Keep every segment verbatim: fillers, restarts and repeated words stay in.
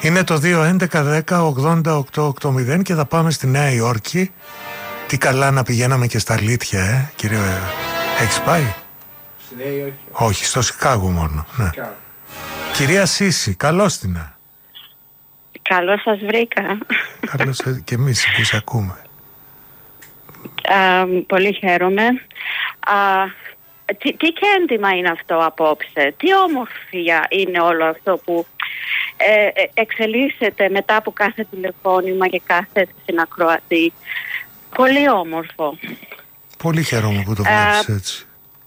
Είναι το δύο έντεκα δέκα ογδόντα οκτώ ογδόντα και θα πάμε στη Νέα Υόρκη. Τι καλά να πηγαίναμε και στα αλήθεια, ε, κύριε. Έχεις πάει? Στη Νέα Υόρκη. Όχι, στο Σικάγο μόνο. Ναι. Κυρία Σύση, καλώς την. Καλώς σας βρήκα. Καλώς και εμείς που σε ακούμε. Α, πολύ χαίρομαι. Α, τι, τι κέντημα είναι αυτό απόψε? Τι όμορφια είναι όλο αυτό που ε, ε, εξελίσσεται μετά από κάθε τηλεφώνημα και κάθε συνακροατή. Πολύ όμορφο. Πολύ χαίρομαι που το βλέπεις έτσι.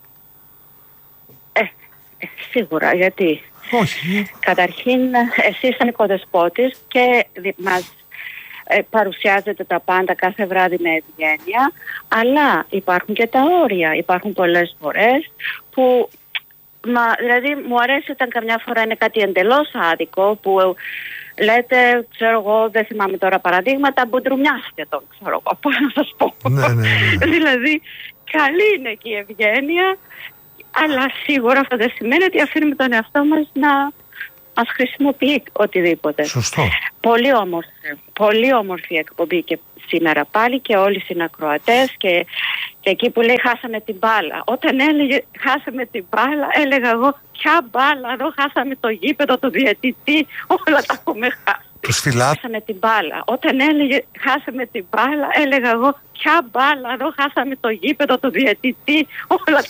Ε, ε, σίγουρα, γιατί? Όχι. Καταρχήν, εσύ είσαι οικοδεσπότης και μας ε, παρουσιάζετε τα πάντα κάθε βράδυ με ευγένεια, αλλά υπάρχουν και τα όρια. Υπάρχουν πολλές φορές που, μα, δηλαδή μου αρέσει όταν καμιά φορά είναι κάτι εντελώς άδικο, που λέτε, ξέρω εγώ, δεν θυμάμαι τώρα παραδείγματα, μπουντρουμιάστε τον, ξέρω εγώ, πώς να σας πω. Ναι, ναι, ναι. Δηλαδή, καλή είναι και η ευγένεια, αλλά σίγουρα αυτό δεν σημαίνει ότι αφήνουμε τον εαυτό μας να μας χρησιμοποιεί οτιδήποτε. Σωστό. Πολύ όμορφη, πολύ όμορφη εκπομπή και σήμερα πάλι και όλοι οι συνακροατές και, και εκεί που λέει χάσαμε την μπάλα. Όταν έλεγε χάσαμε την μπάλα, έλεγα εγώ ποια μπάλα, εδώ χάσαμε το γήπεδο, το διαιτητή, όλα τα έχουμε χάσει. Τους φιλά... Χάσαμε την μπάλα. Όταν έλεγε χάσαμε την μπάλα, έλεγα εγώ ποια μπάλα, εδώ χάσαμε το γήπεδο, το διαιτητή, όλα τα